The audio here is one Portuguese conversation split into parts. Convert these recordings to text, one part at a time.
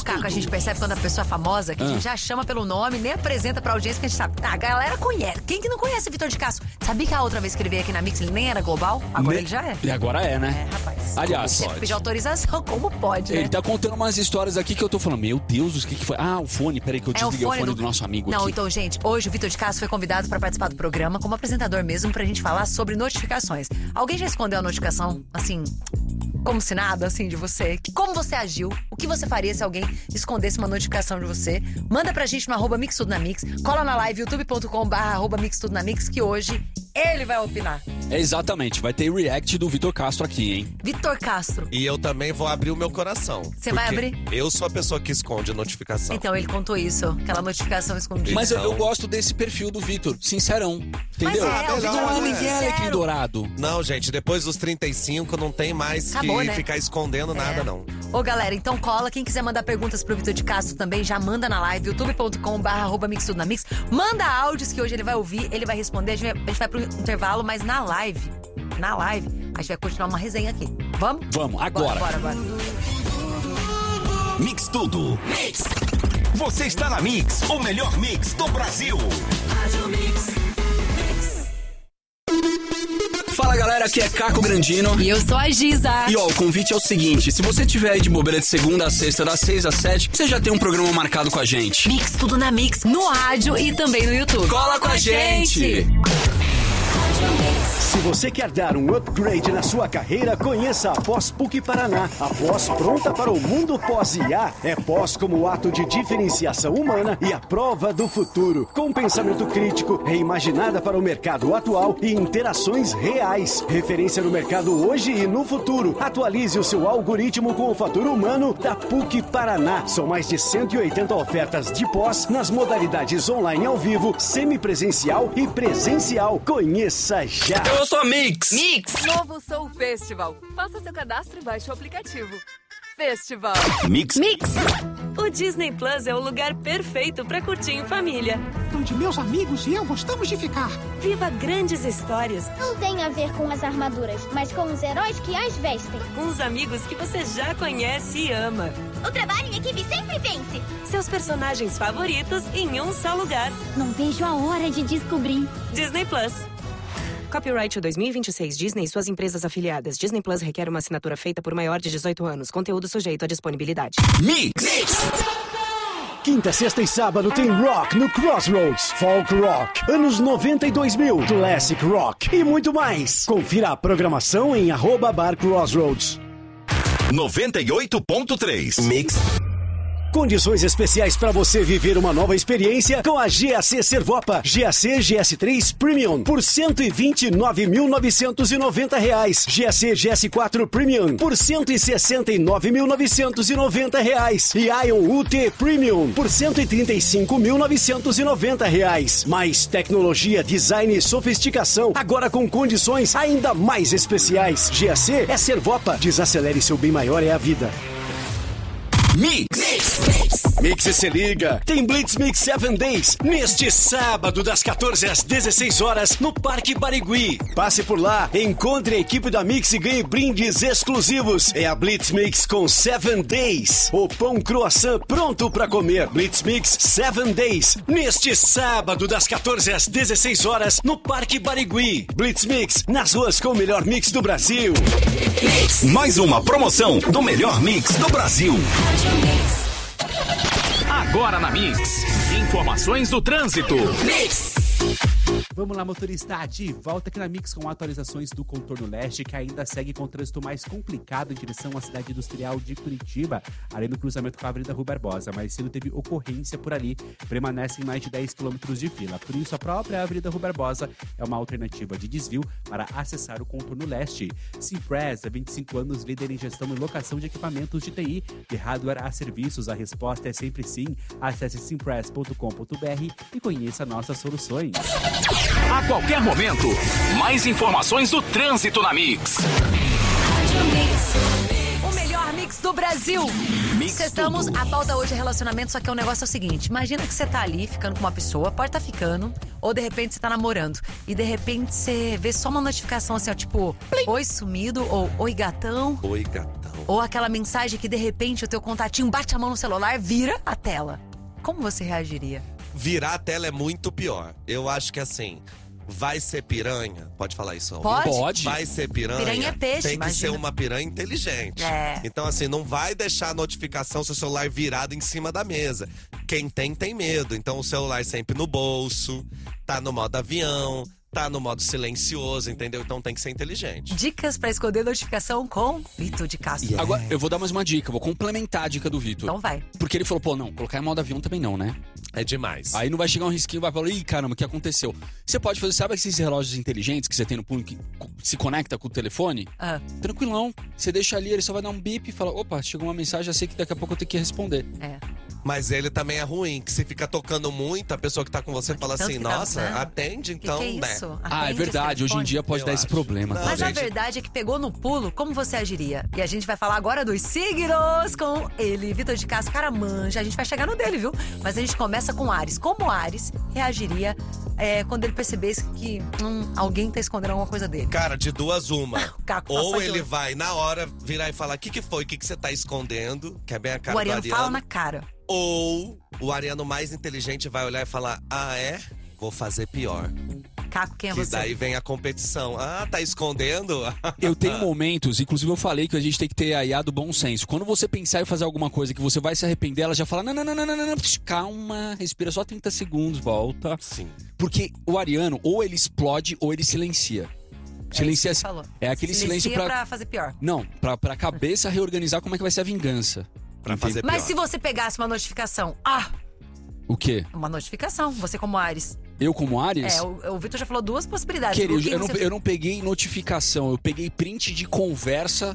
Caco, a gente percebe quando a pessoa é famosa, que a gente já chama pelo nome, nem apresenta pra audiência, que a gente sabe. Tá, a galera conhece. Quem que não conhece Vitor de Castro? Sabia que a outra vez que ele veio aqui na Mix, ele nem era global? Agora ele já é. E agora é, né? É, rapaz. Aliás, tem que pedir autorização, como pode, né? Ele tá contando umas histórias aqui que eu tô falando, meu Deus, o que foi? Ah, o fone, peraí que eu desliguei o fone do nosso amigo aqui. Não, então, gente, hoje o Vitor de Castro foi convidado pra participar do programa como apresentador mesmo, pra gente falar sobre notificações. Alguém já escondeu a notificação, assim, como se nada, assim, de você? Como você agiu? O que você faria se alguém escondesse uma notificação de você? Manda pra gente no @mixtudonamix, cola na live youtube.com/mixtudonamix, que hoje ele vai opinar. É, exatamente, vai ter react do Vitor Castro aqui, hein? Vitor Castro. E eu também vou abrir o meu coração. Você vai abrir? Eu sou a pessoa que esconde a notificação. Então, ele contou isso, aquela notificação escondida. Mas eu gosto desse perfil do Vitor, sincerão. Entendeu? Mas o Vitor Não, é ninguém é alecrim dourado. Não, gente, depois dos 35 não tem mais Acabou, que né? ficar escondendo nada, não. Ô, galera, então cola. Quem quiser mandar perguntas pro Vitor de Castro também, já manda na live, youtube.com/mixtudonamix. Manda áudios que hoje ele vai ouvir, ele vai responder. A gente vai pro intervalo, mas na live, a gente vai continuar uma resenha aqui. Vamos? Vamos, agora. Bora. Mix Tudo. Mix. Você está na Mix, o melhor mix do Brasil. Fala galera, aqui é Caco Grandino. E eu sou a Giza. E ó, o convite é o seguinte, se você tiver aí de bobeira de segunda a sexta, das 6 às 7, você já tem um programa marcado com a gente. Mix Tudo na Mix, no rádio e também no YouTube. Cola com a gente! Se você quer dar um upgrade na sua carreira, conheça a Pós PUC Paraná. A pós pronta para o mundo pós-IA. É pós como ato de diferenciação humana e a prova do futuro. Com pensamento crítico, reimaginada para o mercado atual e interações reais. Referência no mercado hoje e no futuro. Atualize o seu algoritmo com o fator humano da PUC Paraná. São mais de 180 ofertas de pós nas modalidades online ao vivo, semipresencial e presencial. Conheça já! Eu sou a Mix! Novo Soul Festival. Faça seu cadastro e baixe o aplicativo. Festival. Mix. O Disney Plus é o lugar perfeito para curtir em família. Onde meus amigos e eu gostamos de ficar. Viva grandes histórias Não tem a ver com as armaduras, mas com os heróis que as vestem. com os amigos que você já conhece e ama. O trabalho em equipe sempre vence. Seus personagens favoritos em um só lugar. Não vejo a hora de descobrir. Disney Plus. Copyright 2026 Disney e suas empresas afiliadas. Disney Plus requer uma assinatura feita por maior de 18 anos. Conteúdo sujeito à disponibilidade. Mix. Quinta, sexta e sábado tem rock no Crossroads. Folk Rock, anos 90 e 2000, Classic Rock e muito mais. Confira a programação em @barcrossroads. 98.3. Mix. Condições especiais para você viver uma nova experiência com a GAC Servopa. GAC GS3 Premium por R$ 129.990. GAC GS4 Premium por R$ 169.990. E Ion UT Premium por R$ 135.990. Mais tecnologia, design e sofisticação, agora com condições ainda mais especiais. GAC é Servopa. Desacelere, seu bem maior é a vida. Mix. Mix se liga, tem Blitz Mix 7 Days, neste sábado das 14 às 16 horas no Parque Barigui. Passe por lá, encontre a equipe da Mix e ganhe brindes exclusivos. É a Blitz Mix com 7 Days, o pão croissant pronto pra comer. Blitz Mix 7 Days, neste sábado das 14 às 16 horas no Parque Barigui. Blitz Mix, nas ruas com o melhor mix do Brasil. Mais uma promoção do melhor mix do Brasil. Agora na Mix, informações do trânsito. Vamos lá, motorista, de volta aqui na Mix com atualizações do contorno leste, que ainda segue com trânsito mais complicado em direção à cidade industrial de Curitiba, ali no cruzamento com a Avenida Rui Barbosa. Mais cedo teve ocorrência por ali, permanecem mais de 10 quilômetros de fila. Por isso, a própria Avenida Rui Barbosa é uma alternativa de desvio para acessar o contorno leste. Simpress, há 25 anos, líder em gestão e locação de equipamentos de TI, de hardware a serviços. A resposta é sempre sim. Acesse simpress.com.br e conheça nossas soluções. A qualquer momento, mais informações do trânsito na Mix. O melhor mix Mix do Brasil. Estamos, a pauta hoje é relacionamento, só que o negócio é o seguinte. Imagina que você tá ali ficando com uma pessoa, pode estar ficando, ou de repente você tá namorando. E de repente você vê só uma notificação assim, ó, tipo, oi sumido, ou oi gatão. Oi gatão. Ou aquela mensagem que de repente o teu contatinho bate a mão no celular, vira a tela. Como você reagiria? Virar a tela é muito pior. Eu acho que assim, vai ser piranha. Pode falar isso? Pode. Vai ser piranha. Piranha é peixe, tem que imagina. ser uma piranha inteligente. Então assim, não vai deixar a notificação seu celular virado em cima da mesa. Quem tem medo. Então o celular sempre no bolso, tá no modo avião, tá no modo silencioso, entendeu? Então tem que ser inteligente. Dicas pra esconder notificação com Vitor de Castro. Agora, eu vou dar mais uma dica, vou complementar a dica do Vitor. Então vai. Porque ele falou, pô, não, colocar em modo avião também não, né? É demais. Aí não vai chegar um risquinho, vai falar, ih, caramba, o que aconteceu? Você pode fazer, sabe esses relógios inteligentes que você tem no punho que se conecta com o telefone? Tranquilão. Você deixa ali, ele só vai dar um bip e fala, opa, chegou uma mensagem, já sei que daqui a pouco eu tenho que responder. Mas ele também é ruim, que se fica tocando muito, a pessoa que tá com você fala assim, nossa, atende então, que é né? isso? É verdade, hoje em dia pode dar esse problema. Mas a verdade é que pegou no pulo, como você agiria? E a gente vai falar agora dos signos com ele, Vitor de Castro, cara manja. A gente vai chegar no dele, viu? Mas a gente começa com Áries. Como Áries reagiria quando ele percebesse que alguém tá escondendo alguma coisa dele? Cara, de duas uma. Ou ele olho. vai na hora virar e falar, o que foi? O que você tá escondendo? Que é bem a cara O Ariano do Ariano. fala na cara. Ou o Ariano mais inteligente vai olhar e falar, vou fazer pior. Caco, quem é que você? Daí vem a competição. Tá escondendo? Eu tenho momentos, inclusive eu falei que a gente tem que ter a IA do bom senso. Quando você pensar em fazer alguma coisa que você vai se arrepender, ela já fala, não, calma, respira só 30 segundos, volta. Sim. Porque o Ariano, ou ele explode, ou ele silencia. Silencia, é aquele silêncio pra fazer pior. Não, pra cabeça reorganizar como é que vai ser a vingança. Pra fazer pior. Mas se você pegasse uma notificação, o quê? Uma notificação, você como Áries. Eu como Áries? O Vitor já falou duas possibilidades. Querido, eu não peguei notificação, eu peguei print de conversa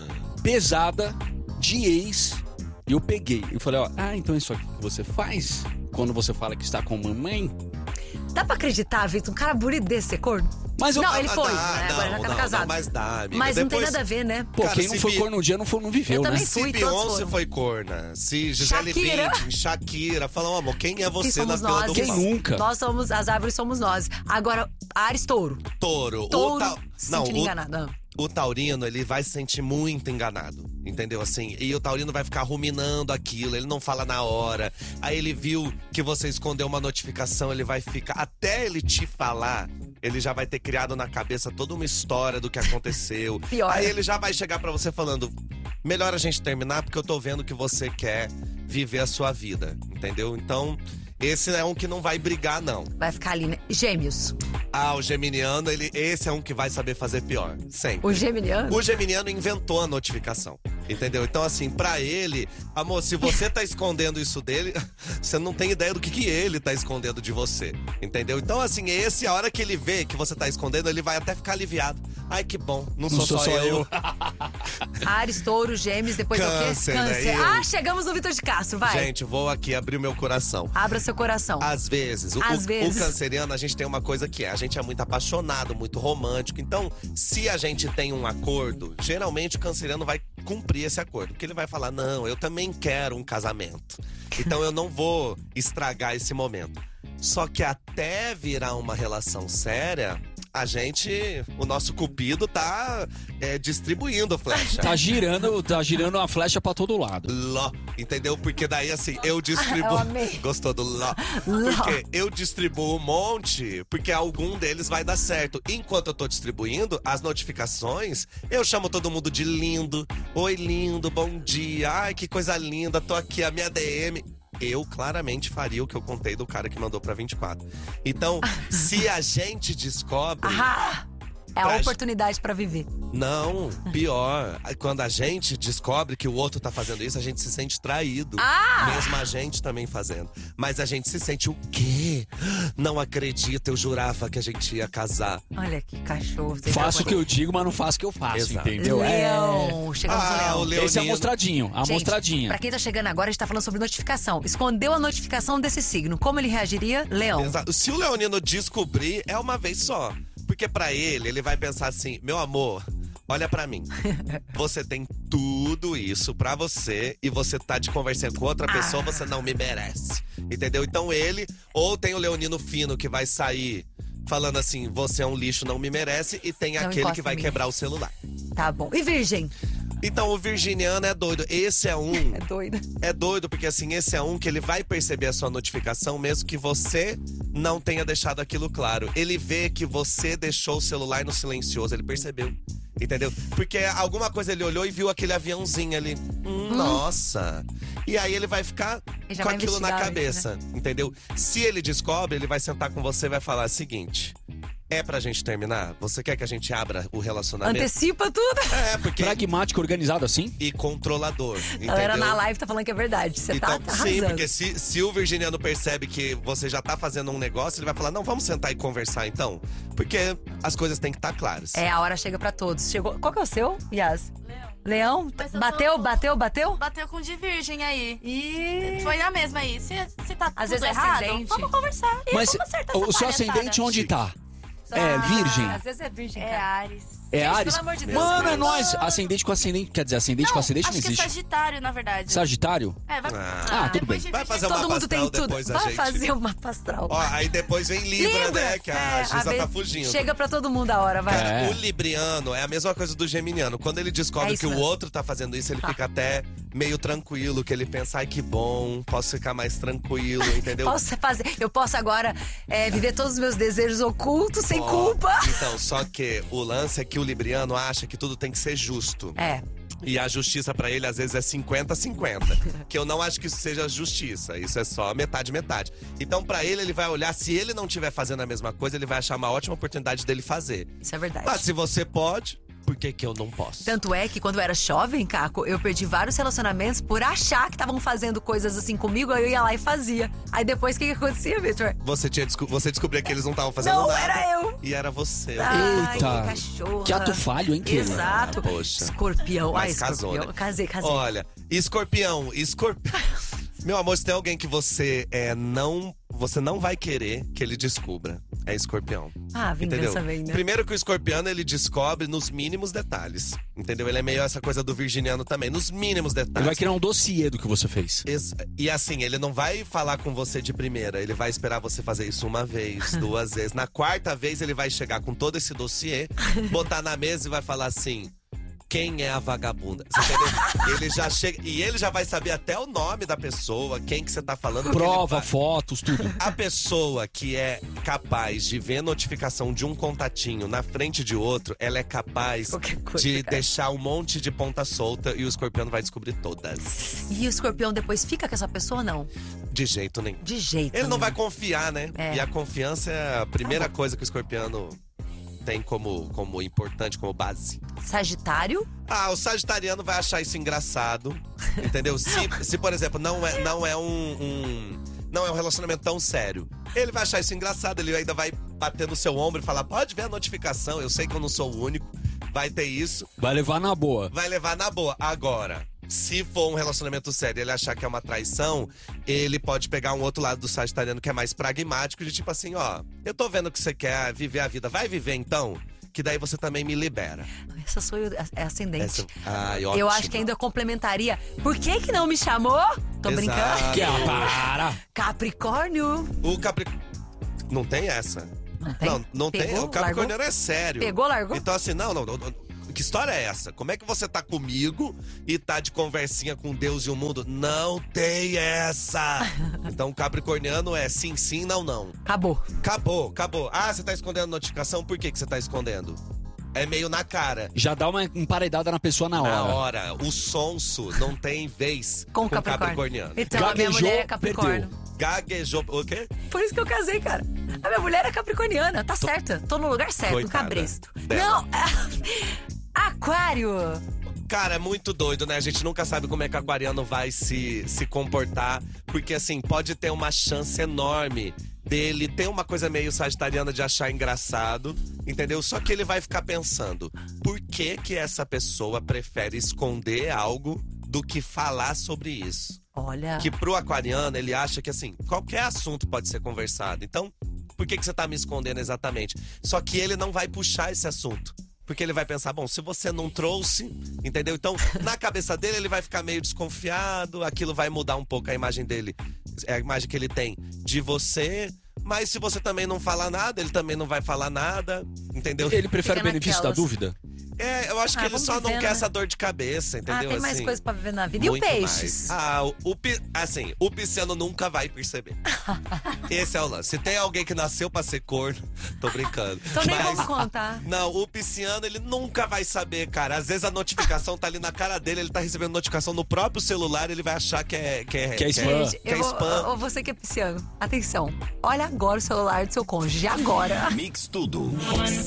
pesada de ex. E eu peguei. Eu falei, então isso aqui que você faz quando você fala que está com mamãe? Dá pra acreditar, Vitor? Um cara bonito desse ser corno? Mas não, ele foi, né? Agora já tá casado. Mas dá, amiga. Mas não tem nada a ver, né? Pô, cara, quem não foi corno um dia não viveu, eu né? também fui, se Beyoncé foi corna, se Gisele Bündchen, Shakira, falam, amor, quem é você na fila do Quem pão? nunca? Nós somos, as árvores somos nós. Agora, Áries, touro. Touro. Se sentindo enganado. O taurino, ele vai se sentir muito enganado, entendeu? Assim, e o taurino vai ficar ruminando aquilo, ele não fala na hora. Aí ele viu que você escondeu uma notificação, ele vai ficar... Até ele te falar, ele já vai ter criado na cabeça toda uma história do que aconteceu. Pior. Aí ele já vai chegar pra você falando, melhor a gente terminar porque eu tô vendo que você quer viver a sua vida, entendeu? Então... Esse é um que não vai brigar, não. Vai ficar ali, né? Gêmeos. O geminiano, esse é um que vai saber fazer pior. Sempre. O geminiano? O geminiano inventou a notificação. Entendeu? Então, assim, pra ele, amor, se você tá escondendo isso dele, você não tem ideia do que ele tá escondendo de você. Entendeu? Então, assim, a hora que ele vê que você tá escondendo, ele vai até ficar aliviado. Ai, que bom, não sou só eu. Áries, touro, gêmeos, depois Câncer, o quê? Câncer. Né? Chegamos no Vitor de Castro, vai. Gente, vou aqui abrir o meu coração. Abra seu coração. Às vezes. O canceriano, a gente tem uma coisa que a gente é muito apaixonado, muito romântico. Então, se a gente tem um acordo, geralmente o canceriano vai cumprir esse acordo. Porque ele vai falar, não, eu também quero um casamento. Então eu não vou estragar esse momento. Só que até virar uma relação séria, o nosso cupido tá distribuindo a flecha. Tá girando a flecha pra todo lado. Ló, entendeu? Porque daí assim, eu distribuo... Gostou do ló? Porque eu distribuo um monte, porque algum deles vai dar certo. Enquanto eu tô distribuindo as notificações, eu chamo todo mundo de lindo. Oi, lindo, bom dia. Ai, que coisa linda, tô aqui, a minha DM... Eu claramente faria o que eu contei do cara que mandou pra 24. Então, se a gente descobre... É a oportunidade pra viver. Não, pior. Quando a gente descobre que o outro tá fazendo isso, a gente se sente traído. Mesmo a gente também fazendo. Mas a gente se sente o quê? Não acredito, eu jurava que a gente ia casar. Olha que cachorro. Faço o que eu digo, mas não faço o que eu faço, Exato. entendeu? Leão. Chegamos no Leão. Esse é amostradinho, a amostradinha. Pra quem tá chegando agora, a gente tá falando sobre notificação. Escondeu a notificação desse signo. Como ele reagiria? Leão. Exato. Se o leonino descobrir, é uma vez só. Porque pra ele vai pensar assim, meu amor, olha pra mim. Você tem tudo isso pra você e você tá de conversando com outra pessoa, você não me merece. Entendeu? Então ele, ou tem o leonino fino que vai sair falando assim, você é um lixo, não me merece, e tem Não aquele encosta que vai em mim. quebrar o celular. Tá bom. E virgem? Então o virginiano é doido. Esse é um. É doida. É doido, porque assim, esse é um que ele vai perceber a sua notificação mesmo que você não tenha deixado aquilo claro. Ele vê que você deixou o celular no silencioso, ele percebeu. Entendeu? Porque alguma coisa ele olhou e viu aquele aviãozinho ali. Nossa! E aí ele vai ficar já com vai aquilo na investigar cabeça, isso, entendeu? Se ele descobre, ele vai sentar com você e vai falar o seguinte: é pra gente terminar? Você quer que a gente abra o relacionamento? Antecipa tudo. É, porque... Pragmático, organizado assim? E controlador, A galera entendeu? na live tá falando que é verdade. Você Então, tá sim, arrasando. porque se o virginiano percebe que você já tá fazendo um negócio, ele vai falar, não, vamos sentar e conversar então. Porque as coisas têm que estar claras. É, a hora chega pra todos. Chegou. Qual que é o seu, Yas? Leão? Mas eu Bateu, tô- bateu, bateu? Bateu com de virgem aí. E... Foi a mesma aí. Se tá Às tudo vezes é errado, ascendente. vamos conversar. E Mas vamos acertar o essa seu palhaçada. ascendente onde tá? É virgem? Às vezes é virgem, É cara. Ares. É Gente, Ares? pelo amor de Deus, Mano, é gente. nóis. Ascendente com ascendente. Quer dizer, ascendente com ascendente não acho que é existe. Sagitário, na verdade. Sagitário? É, vai... tudo depois bem. de Vai virgem- fazer um Todo mapa mundo tem astral tudo. depois a Vai gente. fazer uma astral. Ó, aí depois vem Libra, né? Que a Giza vez tá fugindo. Chega pra todo mundo a hora, vai. É. O libriano é a mesma coisa do geminiano. Quando ele descobre É isso que o mesmo. outro tá fazendo isso, ele fica até meio tranquilo, que ele pensa, ai que bom, posso ficar mais tranquilo, entendeu? Eu posso agora viver todos os meus desejos ocultos sem Ó, culpa. Então, só que o lance é que o libriano acha que tudo tem que ser justo. É. E a justiça pra ele, às vezes, é 50-50. Que eu não acho que isso seja justiça. Isso é só metade-metade. Então, pra ele, ele vai olhar. Se ele não estiver fazendo a mesma coisa, ele vai achar uma ótima oportunidade dele fazer. Isso é verdade. Mas se você pode, por que que eu não posso? Tanto é que quando eu era jovem, Caco, eu perdi vários relacionamentos por achar que estavam fazendo coisas assim comigo, aí eu ia lá e fazia. Aí depois, o que acontecia, Victor? Você descobria que eles não estavam fazendo Não, nada. era eu. E era você. Ai, Eita. cachorra. Que ato falho, hein, Keila? Exato. Poxa. Escorpião. Mas Ai, casou, escorpião. né? Casei. Olha, escorpião. Meu amor, se tem alguém que você não vai querer que ele descubra, é escorpião. Ah, vingança Entendeu? vem, né? Primeiro que o escorpiano, ele descobre nos mínimos detalhes. Entendeu? Ele é meio essa coisa do virginiano também, nos mínimos Ele detalhes. vai criar um dossiê do que você fez. E assim, ele não vai falar com você de primeira, ele vai esperar você fazer isso uma vez, duas vezes. Na quarta vez, ele vai chegar com todo esse dossiê, botar na mesa e vai falar assim: quem é a vagabunda? Você entendeu? Ele já chega. E ele já vai saber até o nome da pessoa, quem que você tá falando. porque ele Prova, vai- fotos, tudo. A pessoa que é capaz de ver notificação de um contatinho na frente de outro, ela é capaz Qualquer coisa, de cara. deixar um monte de ponta solta e o escorpião vai descobrir todas. E o escorpião depois fica com essa pessoa ou não? De jeito nenhum. De jeito Ele não nenhum. vai confiar, né? É. E a confiança é a primeira coisa que o escorpiano tem como importante, como base. Sagitário? Ah, o sagitariano vai achar isso engraçado, entendeu? Se por exemplo, não é um relacionamento tão sério, ele vai achar isso engraçado, ele ainda vai bater no seu ombro e falar, pode ver a notificação, eu sei que eu não sou o único, vai ter isso. Vai levar na boa. Vai levar na boa. Agora, se for um relacionamento sério e ele achar que é uma traição, ele pode pegar um outro lado do sagitariano que é mais pragmático, de tipo assim, ó, eu tô vendo que você quer viver a vida, vai viver então, que daí você também me libera. Essa sou eu, é ascendente. Ai, Eu ótimo. acho que ainda complementaria. Por que não me chamou? Tô Exato. brincando. Que para! Capricórnio. O Capricórnio. Não tem essa. Não tem? Não tem. Pegou? O Capricorniano Largou? é sério. Pegou, largou? Então, assim, não. Que história é essa? Como é que você tá comigo e tá de conversinha com Deus e o mundo? Não tem essa! Então, o Capricorniano é sim, sim, não, não. Acabou. Acabou. Ah, você tá escondendo notificação? Por que você tá escondendo? É meio na cara. Já dá uma emparedada na pessoa na hora. Na hora. O sonso não tem vez Com com Capricórnio. Capricorniano. Então, a minha Gaguejou, mulher é Capricórnio. perdeu. Gaguejou. O quê? Por isso que eu casei, cara. A minha mulher é capricorniana, tá certa. Tô no lugar certo, no Coitada cabresto. dela. Não, Aquário. Cara, é muito doido, né? A gente nunca sabe como é que o aquariano vai se comportar. Porque, assim, pode ter uma chance enorme dele ter uma coisa meio sagitariana de achar engraçado, entendeu? Só que ele vai ficar pensando, por que que essa pessoa prefere esconder algo do que falar sobre isso? Olha. Que pro aquariano, ele acha que, assim, qualquer assunto pode ser conversado. Então, por que que você tá me escondendo exatamente? Só que ele não vai puxar esse assunto. Porque ele vai pensar, bom, se você não trouxe, entendeu? Então, na cabeça dele, ele vai ficar meio desconfiado, aquilo vai mudar um pouco a imagem dele, a imagem que ele tem de você. Mas se você também não falar nada, ele também não vai falar nada, entendeu? Ele prefere o benefício da dúvida? Eu acho que ele só não quer essa dor de cabeça, entendeu? Tem mais assim, coisas pra viver na vida. E o peixes? O pisciano nunca vai perceber. Esse é o lance. Se tem alguém que nasceu pra ser corno, tô brincando. Então nem vamos contar. Não, o pisciano, ele nunca vai saber, cara. Às vezes a notificação tá ali na cara dele, ele tá recebendo notificação no próprio celular, ele vai achar que é spam. Que é spam. Ou você que é pisciano, atenção. Olha agora o celular do seu cônjuge, agora. Mix Tudo.